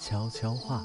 悄悄话。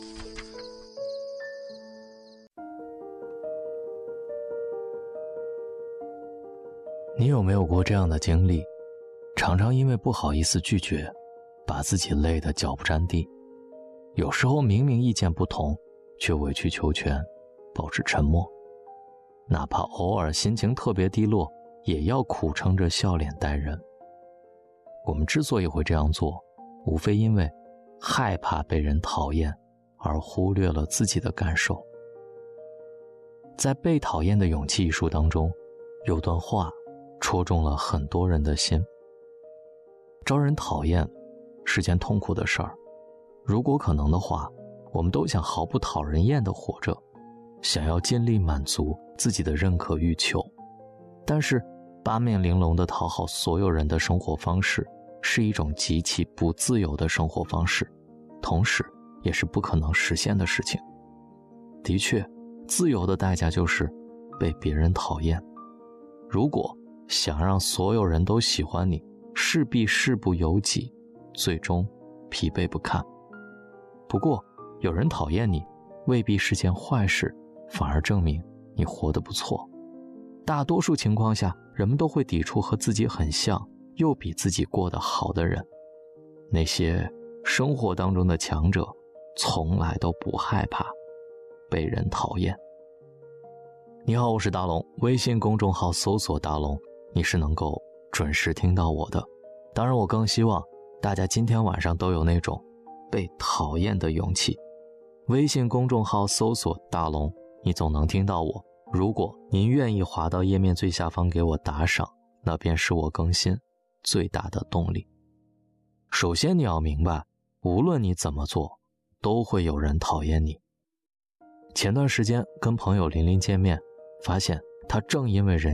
你有没有过这样的经历？常常因为不好意思拒绝，把自己累得脚不沾地。有时候明明意见不同，却委曲求全，保持沉默。哪怕偶尔心情特别低落，也要苦撑着笑脸待人。我们之所以会这样做，无非因为害怕被人讨厌，而忽略了自己的感受。在《被讨厌的勇气》一书当中，有段话戳中了很多人的心。招人讨厌是件痛苦的事儿，如果可能的话，我们都想毫不讨人厌地活着，想要尽力满足自己的认可欲求。但是八面玲珑地讨好所有人的生活方式，是一种极其不自由的生活方式，同时也是不可能实现的事情。的确，自由的代价就是被别人讨厌。如果想让所有人都喜欢你，势必事不由己，最终疲惫不堪。不过有人讨厌你未必是件坏事，反而证明你活得不错。大多数情况下，人们都会抵触和自己很像又比自己过得好的人。那些生活当中的强者从来都不害怕被人讨厌。你好，我是大龙，微信公众号搜索大龙，你是能够准时听到我的。当然我更希望大家今天晚上都有那种被讨厌的勇气。微信公众号搜索大龙，你总能听到我。如果您愿意滑到页面最下方给我打赏，那便是我更新最大的动力。首先你要明白，无论你怎么做，都会有人讨厌你。前段时间跟朋友琳琳见面，发现他正因为人